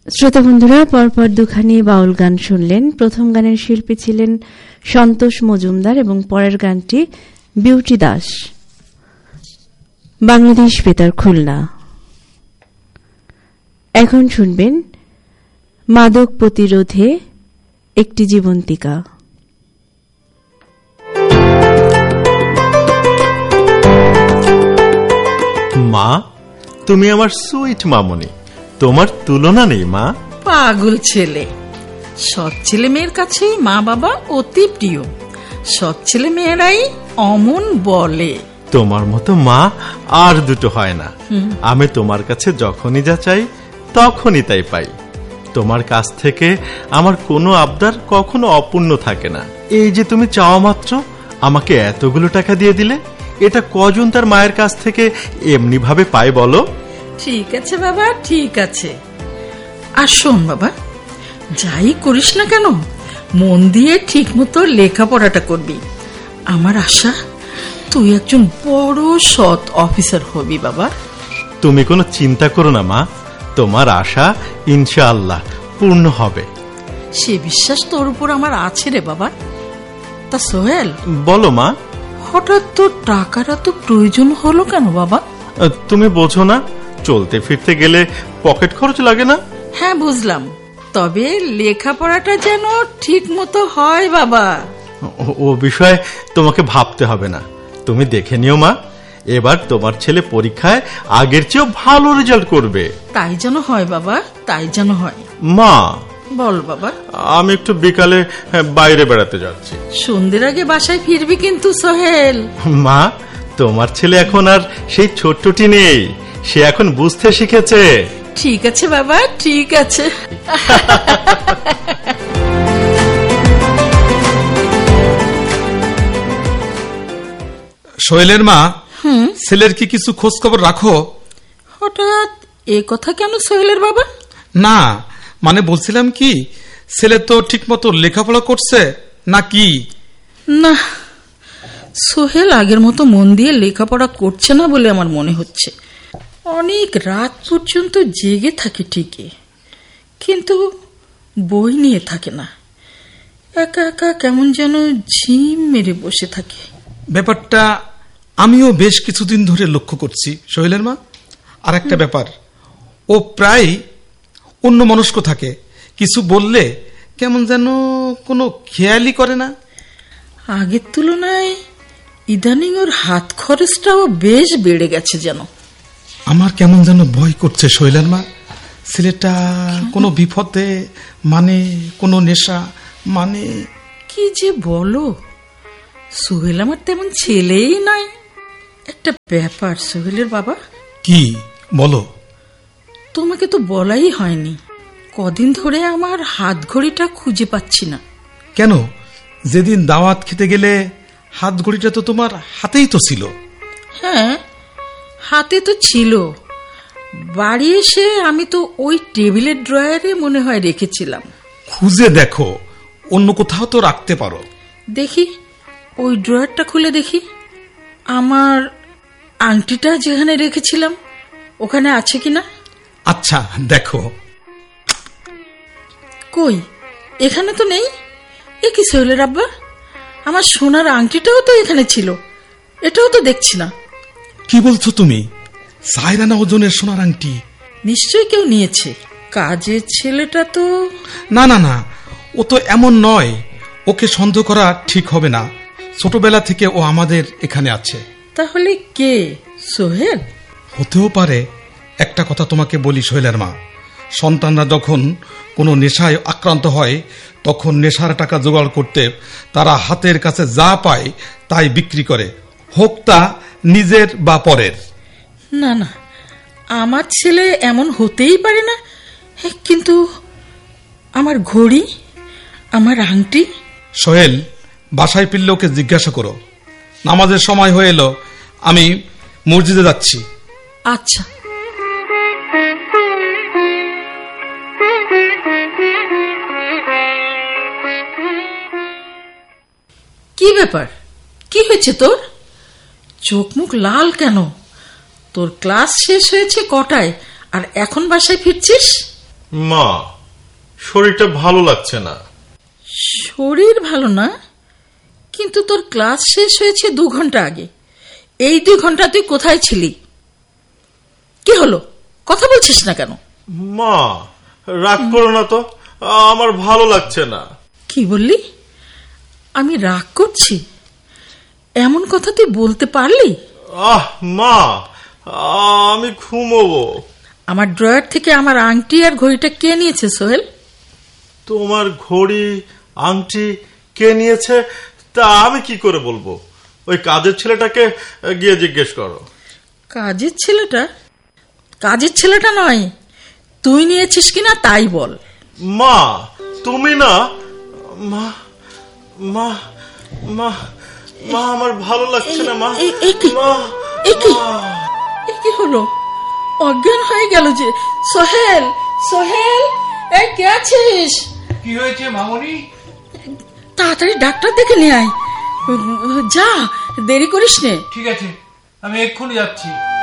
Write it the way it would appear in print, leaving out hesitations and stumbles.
শ্রোতা বন্ধুরা, পরপর দুখানি বাউল গান শুনলেন। প্রথম গানের শিল্পী ছিলেন সন্তোষ মজুমদার এবং পরের গানটি বিউটি দাস, বাংলাদেশ বেতার খুলনা। এখন শুনবেন মাদক প্রতিরোধে একটি জীবন্তিকা। মা, তুমি আমার সুইট মামনি, তোমার তুলনা নেই মা। পাগল ছেলে, সৎ ছেলে মেয়ের কাছে মা বাবা অতি প্রিয়। সৎ ছেলে মেয়েরাই অমন বলে। তোমার মতো মা আর দুটো হয় না। আমি তোমার কাছে যখনই যা চাই তখনই তাই পাই। তোমার কাছ থেকে আমার কোনো আবদার কখনো অপূর্ণ থাকে না। এই যে তুমি চাওয়া মাত্র আমাকে এতগুলো টাকা দিয়ে দিলে, এটা কজন তার মায়ের কাছ থেকে এমনি ভাবে পায় বলো? ঠিক আছে বাবা, ঠিক আছে। আর শোন বাবা, যাই করিস না কেন মন দিয়ে ঠিক মতো লেখাপড়াটা করবি। আমার আশা তুই একজন বড় সৎ অফিসার হবি বাবা। তুমি কোনো চিন্তা করো না মা, তোমার আশা ইনশাআল্লাহ পূর্ণ হবে। সে বিশ্বাস তোর উপর আমার আছে রে বাবা। তা সোহেল, বলো মা। হঠাৎ তোর টাকাটা তো প্রয়োজন হলো কেন বাবা? তুমি বোঝো না, চলতে ফিরতে গেলে পকেট খরচ লাগে না? হ্যাঁ বুঝলাম, তবে লেখাপড়াটা যেন ঠিক মতো হয় বাবা। ও বিষয়ে তোমাকে ভাবতে হবে না, তুমি দেখে নিও মা। এবার তোমার ছেলে পরীক্ষায় আগের চেয়েও ভালো রেজাল্ট করবে। তাই যেন হয় বাবা, তাই যেন হয়। মা, বল বাবা। আমি একটু বিকালে বাইরে বেড়াতে যাচ্ছি। সন্ধ্যের আগে বাসায় ফিরবি কিন্তু সোহেল। মা, তোমার ছেলে এখন আর সেই ছোট্টটি নেই, সে এখন বুঝতে শিখেছে। ঠিক আছে বাবা, ঠিক আছে। সোহেলের মা, ছেলের কি কিছু খোঁজ খবর রাখো? হঠাৎ এ কথা কেন সোহেলের বাবা? না, মানে বলছিলাম কি, ছেলে তো ঠিক মতো লেখাপড়া করছে নাকি? না, সোহেল আগের মতো মন দিয়ে লেখাপড়া করছে না বলে আমার মনে হচ্ছে। অনেক রাত পর্যন্ত জেগে থাকে ঠিকই, কিন্তু বই নিয়ে থাকে না। একা একা কেমন যেন ঝিম মেরে বসে থাকে। ব্যাপারটা আমিও বেশ কিছুদিন ধরে লক্ষ্য করছি সোহেলের মা। আর একটা ব্যাপার, ও প্রায় অন্যমনস্ক থাকে। কিছু বললে কেমন যেন কোনো খেয়ালই করে না। আগের তুলনায় ইদানিং ওর হাত খরচটাও বেশ বেড়ে গেছে যেন। আমার কেমন যেন ভয় করছে সোহেলের মা। ছেলেটা কোনো বিপদে, মানে কোনো নেশা, মানে কি যে বলো, সোহেল আমার তেমন ছেলেই নয়। একটা ব্যাপার সোহেলের বাবা। কি বলো? তোমাকে তো বলাই হয়নি, কদিন ধরে আমার হাত ঘড়িটা খুঁজে পাচ্ছি না। কেন? যেদিন দাওয়াত খেতে গেলে হাত ঘড়িটা তো তোমার হাতেই তো ছিল। হ্যাঁ, হাতে তো ছিল। বাড়ি এসে আমি তো ওই টেবিলের ড্রয়ারে মনে হয় রেখেছিলাম। খুঁজে দেখো, অন্য কোথাও তো রাখতে পারো। দেখি, ওই ড্রয়ারটা খুলে দেখি। আমার আংটিটা যেখানে রেখেছিলাম ওখানে আছে কিনা। আচ্ছা দেখো। কই, এখানে তো নেই। এ কি সোহেলের আব্বা, আমার সোনার আংটিটাও তো এখানে ছিল, এটাও তো দেখছি না। কি বলছো তুমি? সায়রানা ওজনের সোনার আংটি? নিশ্চয়ই কেউ নিয়েছে। কাজের ছেলেটা তো। না না না, ও তো এমন নয়। ওকে সন্দেহ করা ঠিক হবে না। ছোটবেলা থেকে ও আমাদের এখানে আছে। তাহলে কে? সোহেল? হতেও পারে। একটা কথা তোমাকে বলি সোহেলের মা, সন্তানরা যখন কোনো নেশায় আক্রান্ত হয় তখন নেশার টাকা জোগাড় করতে তারা হাতের কাছে যা পায় তাই বিক্রি করে, হোক তা নিজের বা পরের। না না, আমার ছেলে এমন হতেই পারে না। কিন্তু আমার ঘড়ি, আমার আংটি। সোহেল, বাসায় ফিরলে ওকে জিজ্ঞাসা করো। নামাজের সময় হয়ে এলো, আমি মসজিদে যাচ্ছি। আচ্ছা। কি ব্যাপার, কি হয়েছে তোর? চোখ মুখ লাল কেন? তোর ক্লাস শেষ হয়েছে কটায় আর এখন বাসায় ফিরছিস? মা, শরীরটা ভালো লাগছে না। শরীর ভালো না? কিন্তু তোর ক্লাস শেষ হয়েছে 2 ঘন্টা আগে। এই 2 ঘন্টা তুই কোথায় ছিলি? কি হলো, কথা বলছিস না কেন? মা, রাগ করো না তো, আমার ভালো লাগছে না। কি বললি? আমি রাগ করছি? এমন কথা তুই বলতে পারলি? মা, আমি ঘুমোবো। আমার ড্রয়ার থেকে আমার আংটি আর ঘড়িটা কে নিয়েছে সোহেল? তোমার ঘড়ি আংটি কে নিয়েছে তা আমি কি করে বলবো? ওই কাজের ছেলেটাকে গিয়ে জিজ্ঞেস করো। কাজের ছেলেটা? কাজের ছেলেটা নয়, তুই নিয়েছিস কিনা তাই বল। মা, তুমি না। মা মা মা মা, আমার ভালো লাগছে না মা। কি হলো? অজ্ঞান হয়ে গেল যে। সোহেল, সোহেল, এই কে আছিস? কি হয়েছে মামনি? তাড়াতাড়ি ডাক্তার দেখে নিয়ে আয়। যা, দেরি করিস নে। ঠিক আছে, আমি এক্ষুনি যাচ্ছি।